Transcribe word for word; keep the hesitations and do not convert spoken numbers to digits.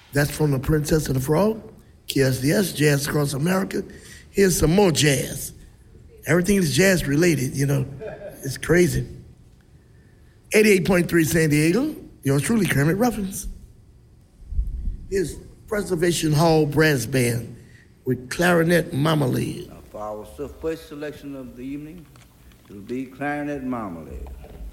That's from The Princess and the Frog, K S D S, Jazz Across America. Here's some more jazz. Everything is jazz related, you know. It's crazy. eighty-eight point three San Diego, yours truly, Kermit Ruffins. Here's Preservation Hall Brass Band with Clarinet Marmalade. Now for our first selection of the evening, it will be Clarinet Marmalade.